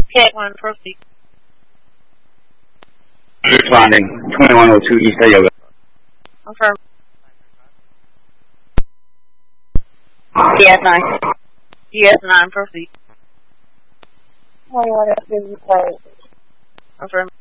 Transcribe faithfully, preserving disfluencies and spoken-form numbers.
Cat one, proceed. Responding, twenty-one oh two East Yoga. Confirm. G S nine. G S nine, proceed. twenty-one oh two East Yoga. Confirm.